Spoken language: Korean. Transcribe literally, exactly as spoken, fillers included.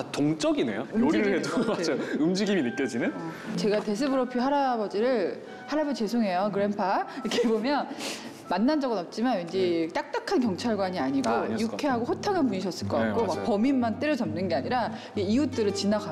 다 동적이네요. 요리를 해도 맞아요. 움직임이 느껴지는. 어. 제가 데스브로피 할아버지를 할아버지 죄송해요 그랜파 이렇게 보면 만난 적은 없지만 왠지 딱딱한 경찰관이 아니고 아, 아니었을 것 유쾌하고 호탕한 분이셨을 것 네, 같고 막 맞아요. 범인만 때려잡는 게 아니라 이웃들을 지나가